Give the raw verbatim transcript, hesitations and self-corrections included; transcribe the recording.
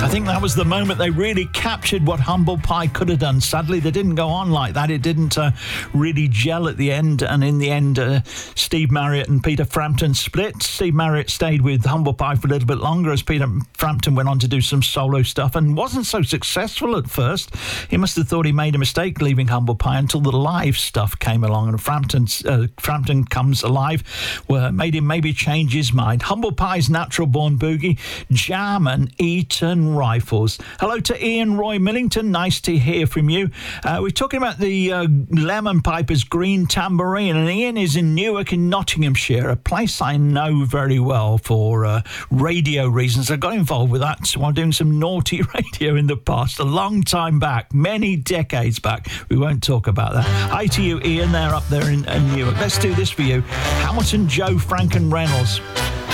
I think that was the moment they really captured what Humble Pie could have done. Sadly, they didn't go on like that. It didn't uh, really gel at the end, and in the end, uh, Steve Marriott and Peter Frampton split. Steve Marriott stayed with Humble Pie for a little bit longer as Peter Frampton went on to do some solo stuff and wasn't so successful at first. He must have thought he made a mistake leaving Humble Pie until the live stuff came along, and Frampton, uh, Frampton Comes Alive were, made him maybe change his mind. Humble Pie's Natural Born Boogie, Jam and Eton Rifles. Hello to Ian Roy Millington. Nice to hear from you. Uh, we're talking about the uh, Lemon Pipers Green Tambourine, and Ian is in Newark in Nottinghamshire, a place I know very well for uh, radio reasons. I got involved with that while doing some naughty radio in the past, a long time back, many decades back. We won't talk about that. Hi to you, Ian. They're up there in, in Newark. Let's do this for you. Hamilton Joe, Frank and Reynolds.